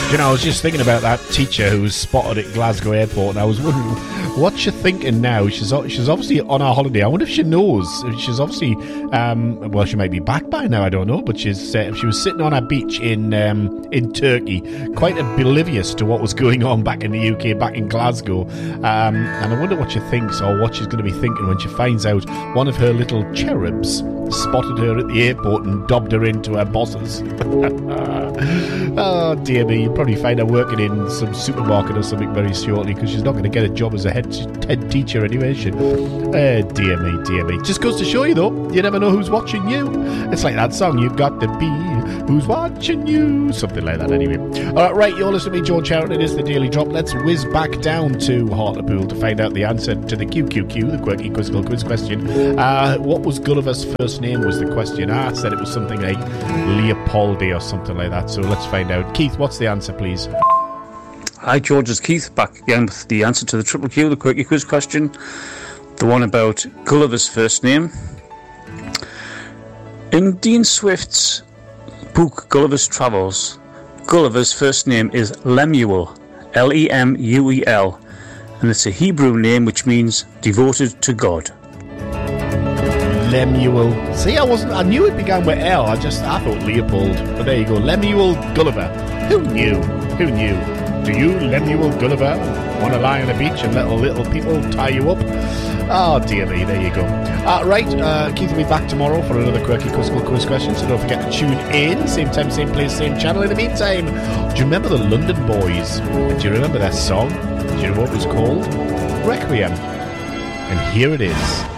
You know, I was just thinking about that teacher who was spotted at Glasgow Airport, and I was wondering what she's thinking now. She's obviously on her holiday. I wonder if she knows. She's obviously, well, she might be back by now. I don't know, but she was sitting on a beach in Turkey, quite oblivious to what was going on back in the UK, back in Glasgow. And I wonder what she thinks, or what she's going to be thinking when she finds out one of her little cherubs spotted her at the airport and dobbed her into her bosses. Oh dear me, you'll probably find her working in some supermarket or something very shortly, because she's not going to get a job as a head teacher anyway, is she? Dear me. Just goes to show you though, you never know who's watching you. It's like that song, you've got to be who's watching you, something like that anyway. Alright, right, you're listening to me, George Harrington. It is the Daily Drop. Let's whiz back down to Hartlepool to find out the answer to the QQQ, the quirky quizzical quiz question. What was Gulliver's first name was the question. I said it was something like Leopoldi or something like that, so let's find out. Keith, what's the answer, please? Hi, George, it's Keith, back again with the answer to the Triple Q, the quirky quiz question. The one about Gulliver's first name. In Dean Swift's book Gulliver's Travels, Gulliver's first name is Lemuel, Lemuel, and it's a Hebrew name which means devoted to God. Lemuel. See, I knew it began with L. I thought Leopold. But there you go. Lemuel Gulliver. Who knew? Do you, Lemuel Gulliver, want to lie on a beach and let little people tie you up? Oh, dear me. There you go. Right. Keith will be back tomorrow for another quirky quizzical quiz question, so don't forget to tune in. Same time, same place, same channel. In the meantime, do you remember the London Boys? Do you remember their song? Do you know what it was called? Requiem. And here it is.